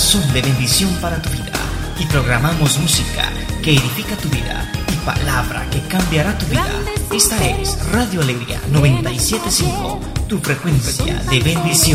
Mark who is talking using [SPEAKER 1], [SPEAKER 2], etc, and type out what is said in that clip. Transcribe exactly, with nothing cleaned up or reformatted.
[SPEAKER 1] son de bendición para tu vida y programamos música que edifica tu vida y palabra que cambiará tu vida. Esta es Radio Alegría noventa y siete punto cinco, tu frecuencia de bendición.